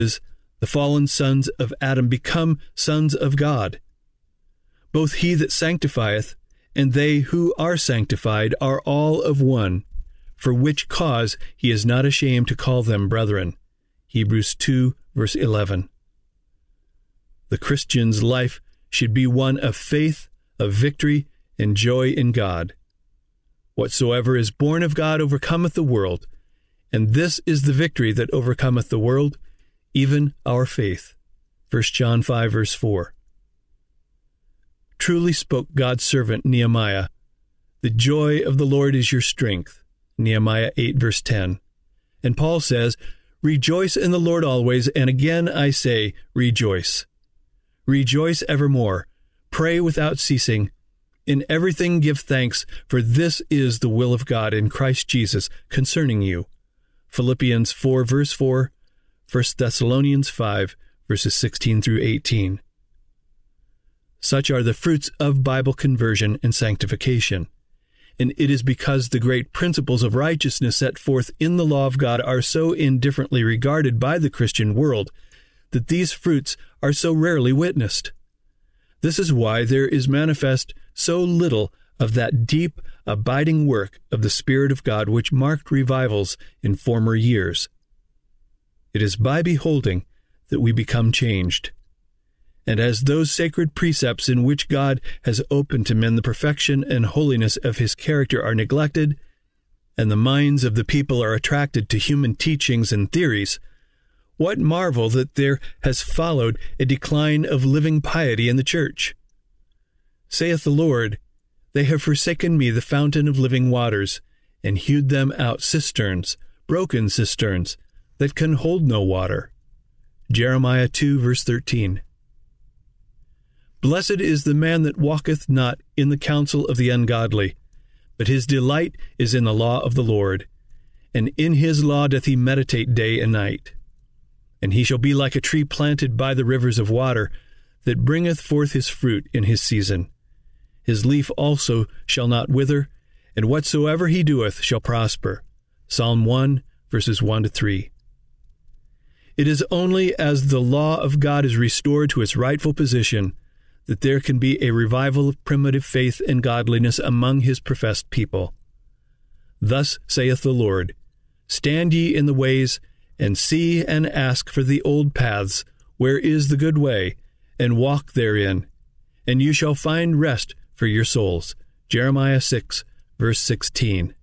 the fallen sons of Adam become sons of God. Both he that sanctifieth and they who are sanctified are all of one, for which cause he is not ashamed to call them brethren. Hebrews 2, verse 11. The Christian's life should be one of faith, of victory, and joy in God. Whatsoever is born of God overcometh the world, and this is the victory that overcometh the world, even our faith. 1 John 5, verse 4. Truly spoke God's servant Nehemiah, "The joy of the Lord is your strength." Nehemiah 8, verse 10. And Paul says, "Rejoice in the Lord always, and again I say, rejoice. Rejoice evermore. Pray without ceasing. In everything give thanks, for this is the will of God in Christ Jesus concerning you." Philippians 4, verse 4, 1 Thessalonians 5, verses 16 through 18. Such are the fruits of Bible conversion and sanctification. And it is because the great principles of righteousness set forth in the law of God are so indifferently regarded by the Christian world that these fruits are so rarely witnessed. This is why there is manifest so little of that deep, abiding work of the Spirit of God which marked revivals in former years. It is by beholding that we become changed. And as those sacred precepts in which God has opened to men the perfection and holiness of his character are neglected, and the minds of the people are attracted to human teachings and theories, what marvel that there has followed a decline of living piety in the church? Saith the Lord, "They have forsaken me, the fountain of living waters, and hewed them out cisterns, broken cisterns, that can hold no water." Jeremiah 2, verse 13. Blessed is the man that walketh not in the counsel of the ungodly, but his delight is in the law of the Lord, and in his law doth he meditate day and night. And he shall be like a tree planted by the rivers of water, that bringeth forth his fruit in his season. His leaf also shall not wither, and whatsoever he doeth shall prosper. Psalm 1, verses 1 to 3. It is only as the law of God is restored to its rightful position that there can be a revival of primitive faith and godliness among his professed people. Thus saith the Lord, "Stand ye in the ways, and see and ask for the old paths, where is the good way, and walk therein, and you shall find rest for your souls." Jeremiah 6, verse 16.